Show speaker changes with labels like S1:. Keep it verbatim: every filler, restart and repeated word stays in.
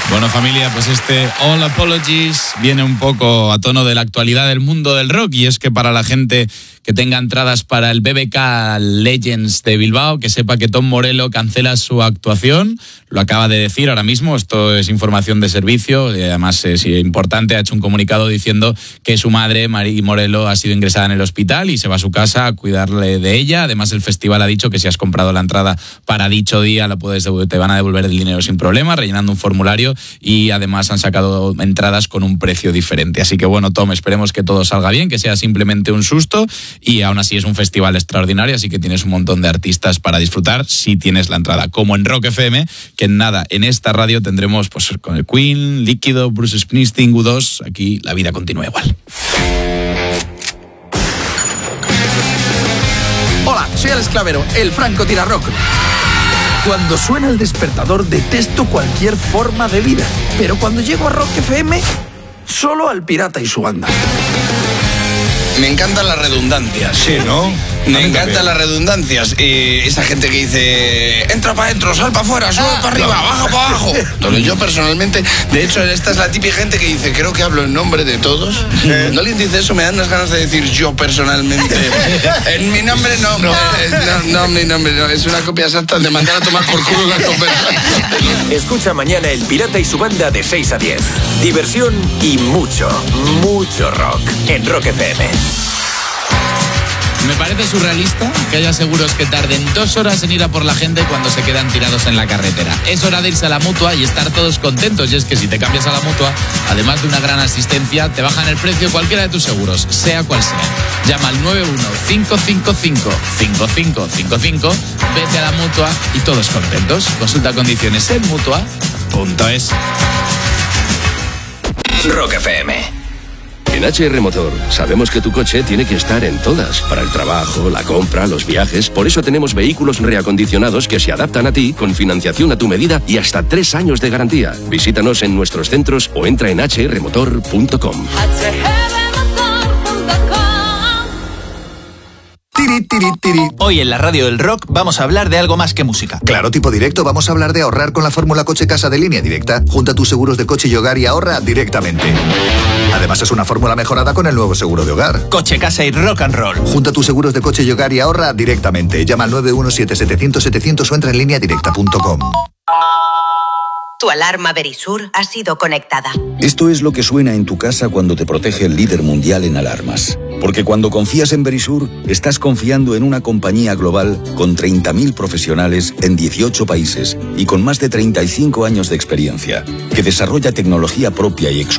S1: Bueno, familia, pues este All Apologies viene un poco a tono de la actualidad del mundo del rock, y es que para la gente que tenga entradas para el B B K Legends de Bilbao, que sepa que Tom Morello cancela su actuación. Lo acaba de decir ahora mismo, esto es información de servicio, y además es importante, ha hecho un comunicado diciendo que su madre, Mari Morello, ha sido ingresada en el hospital y se va a su casa a cuidarle de ella. Además, el festival ha dicho que si has comprado la entrada para dicho día, la puedes, te van a devolver el dinero sin problema, rellenando un formulario, y además han sacado entradas con un precio diferente. Así que bueno, Tom, esperemos que todo salga bien, que sea simplemente un susto, y aún así es un festival extraordinario, así que tienes un montón de artistas para disfrutar si tienes la entrada, como en Rock F M, que en nada, en esta radio tendremos pues con el Queen, Líquido, Bruce Springsteen, U dos, aquí la vida continúa igual.
S2: Hola, soy Alex Clavero, el Franco Tirarrock. Cuando suena el despertador detesto cualquier forma de vida, pero cuando llego a Rock F M, solo al pirata y su banda.
S3: Me encantan las redundancias.
S4: Sí, ¿no?
S3: Me encantan las redundancias. Y esa gente que dice, entra para adentro, sal para afuera, sube para arriba, no. baja para abajo. Entonces yo personalmente, de hecho, esta es la típica gente que dice, creo que hablo en nombre de todos. ¿Eh? Cuando alguien dice eso, me dan unas ganas de decir yo personalmente. En mi nombre no, no, eh, no, no mi nombre no. Es una copia exacta de mandar a tomar por culo la conversación.
S5: Escucha mañana El Pirata y su banda de seis a diez. Diversión y mucho, mucho rock en Rock F M.
S1: Me parece surrealista que haya seguros que tarden dos horas en ir a por la gente cuando se quedan tirados en la carretera. Es hora de irse a la Mutua y estar todos contentos. Y es que si te cambias a la Mutua, además de una gran asistencia, te bajan el precio cualquiera de tus seguros, sea cual sea. Llama al nueve uno cinco cinco cinco cinco cinco cinco cinco, vete a la Mutua y todos contentos. Consulta condiciones en mutua punto es.
S5: Rock F M.
S6: En H R Motor sabemos que tu coche tiene que estar en todas, para el trabajo, la compra, los viajes. Por eso tenemos vehículos reacondicionados que se adaptan a ti, con financiación a tu medida y hasta tres años de garantía. Visítanos en nuestros centros o entra en h r motor punto com.
S7: Hoy en la radio del rock vamos a hablar de algo más que música.
S8: Claro, tipo directo, vamos a hablar de ahorrar con la fórmula Coche Casa de Línea Directa. Junta tus seguros de coche y hogar y ahorra directamente. Además es una fórmula mejorada con el nuevo seguro de hogar.
S7: Coche, casa y rock and roll.
S8: Junta tus seguros de coche y hogar y ahorra directamente. Llama al nueve uno siete siete cero cero siete cero cero o entra en línea directa punto com.
S9: Tu alarma Verisur ha sido conectada.
S10: Esto es lo que suena en tu casa cuando te protege el líder mundial en alarmas. Porque cuando confías en Verisur, estás confiando en una compañía global con treinta mil profesionales en dieciocho países y con más de treinta y cinco años de experiencia, que desarrolla tecnología propia y exclusiva